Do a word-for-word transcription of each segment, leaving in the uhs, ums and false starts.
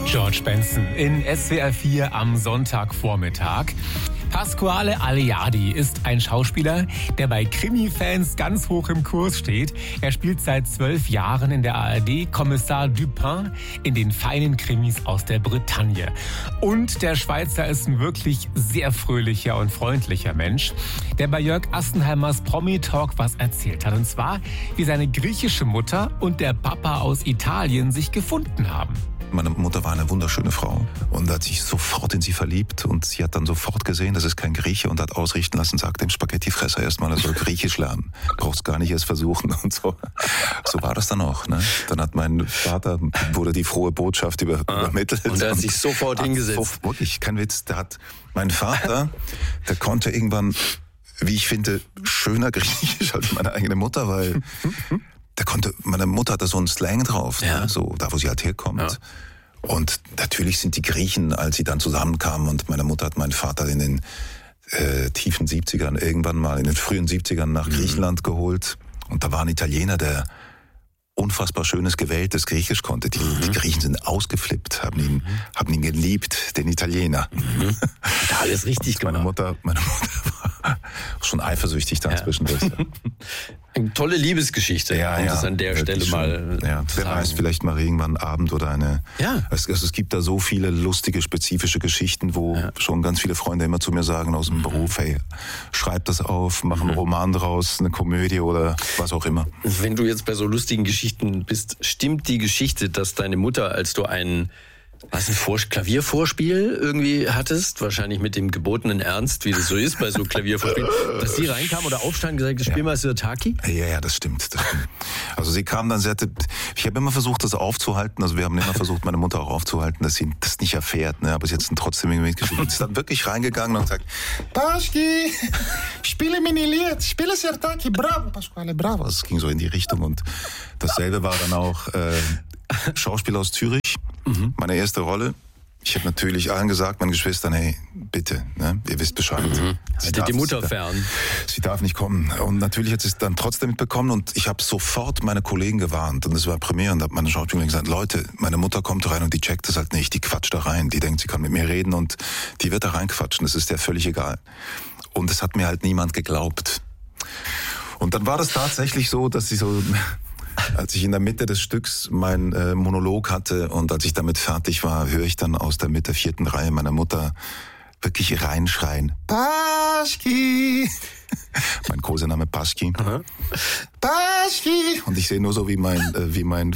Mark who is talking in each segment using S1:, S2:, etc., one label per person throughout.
S1: George Benson in S W R vier am Sonntagvormittag. Pasquale Aleardi ist ein Schauspieler, der bei Krimi-Fans ganz hoch im Kurs steht. Er spielt seit zwölf Jahren in der A R D Kommissar Dupin in den feinen Krimis aus der Bretagne. Und der Schweizer ist ein wirklich sehr fröhlicher und freundlicher Mensch, der bei Jörg Assenheimers Promi-Talk was erzählt hat. Und zwar, wie seine griechische Mutter und der Papa aus Italien sich gefunden haben.
S2: Meine Mutter war eine wunderschöne Frau und hat sich sofort in sie verliebt und sie hat dann sofort gesehen, das ist kein Grieche und hat ausrichten lassen, sagt dem Spaghettifresser erstmal, er soll Griechisch lernen. Brauchst gar nicht erst versuchen und so. So war das dann auch. Ne? Dann hat mein Vater, wurde die frohe Botschaft über, ah, übermittelt.
S3: Und er hat sich sofort hingesetzt.
S2: So, wirklich, kein Witz. Der hat, mein Vater, der konnte irgendwann, wie ich finde, schöner Griechisch als meine eigene Mutter, weil... Der konnte, meine Mutter hatte so einen Slang drauf, ja. ne? So da, wo sie halt herkommt. Ja. Und natürlich sind die Griechen, als sie dann zusammenkamen und meine Mutter hat meinen Vater in den äh, tiefen siebzigern irgendwann mal, in den frühen siebzigern nach mhm. Griechenland geholt. Und da war ein Italiener, der unfassbar schönes, gewähltes Griechisch konnte. Die, mhm. die Griechen sind ausgeflippt, haben ihn, mhm. haben ihn geliebt, den Italiener.
S3: Mhm. Hat alles richtig
S2: meine
S3: gemacht.
S2: Mutter, meine Mutter war schon eifersüchtig da
S3: ja.
S2: zwischendurch.
S3: Eine tolle Liebesgeschichte,
S2: ja,
S3: um
S2: ja,
S3: das an der Stelle
S2: schon,
S3: mal
S2: ja.
S3: zu
S2: Wer
S3: sagen.
S2: weiß, vielleicht mal irgendwann Abend oder eine...
S3: Ja.
S2: Es, also es gibt da so viele lustige, spezifische Geschichten, wo ja. schon ganz viele Freunde immer zu mir sagen aus dem mhm. Beruf, hey, schreib das auf, mach einen mhm. Roman draus, eine Komödie oder was auch immer.
S3: Wenn du jetzt bei so lustigen Geschichten bist, stimmt die Geschichte, dass deine Mutter, als du einen... Was, ein Vor- Klaviervorspiel irgendwie hattest? Wahrscheinlich mit dem gebotenen Ernst, wie das so ist bei so Klaviervorspielen. Dass sie reinkam oder aufstand und gesagt, das Spiel mal ist Taki?
S2: Ja, ja, das stimmt, das stimmt. Also sie kam dann, sie hatte, ich habe immer versucht, das aufzuhalten, also wir haben immer versucht, meine Mutter auch aufzuhalten, dass sie das nicht erfährt, ne? Aber sie hat es dann trotzdem irgendwie mitgespielt. Sie ist dann wirklich reingegangen und sagt, Paschki, spiele mir ein Lied, spiele Taki, bravo, Pasquale, bravo. Also es ging so in die Richtung und dasselbe war dann auch äh, Schauspieler aus Zürich. Mhm. Meine erste Rolle. Ich habe natürlich allen gesagt, meinen Geschwistern, hey, bitte, ne, ihr wisst Bescheid.
S3: Mhm. Sie darf, die Mutter sie, fern.
S2: Sie darf nicht kommen. Und natürlich hat sie es dann trotzdem mitbekommen und ich habe sofort meine Kollegen gewarnt. Und das war Premiere und da hat meine Schauspielerin gesagt, Leute, meine Mutter kommt rein und die checkt das halt nicht. Die quatscht da rein. Die denkt, sie kann mit mir reden und die wird da reinquatschen. Das ist der völlig egal. Und es hat mir halt niemand geglaubt. Und dann war das tatsächlich so, dass sie so... Als ich in der Mitte des Stücks meinen äh, Monolog hatte und als ich damit fertig war, höre ich dann aus der Mitte vierten Reihe meiner Mutter wirklich reinschreien. Paschki! Mein Kosename Paschki. Uh-huh. Paschki! Und ich sehe nur so, wie mein, äh, wie mein,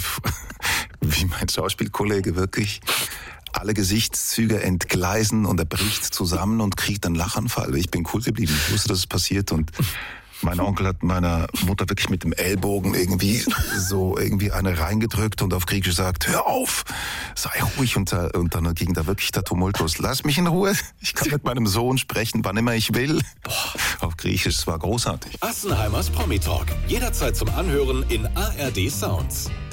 S2: wie mein Schauspielkollege wirklich alle Gesichtszüge entgleisen und er bricht zusammen und kriegt einen Lachanfall. Ich bin cool geblieben. Ich wusste, dass es passiert und mein Onkel hat meiner Mutter wirklich mit dem Ellbogen irgendwie so irgendwie eine reingedrückt und auf Griechisch gesagt, hör auf, sei ruhig. Und, und dann ging da wirklich der Tumult los. Lass mich in Ruhe, ich kann mit meinem Sohn sprechen, wann immer ich will. Boah, auf Griechisch, es war großartig.
S4: Assenheimers Promi-Talk, jederzeit zum Anhören in A R D Sounds.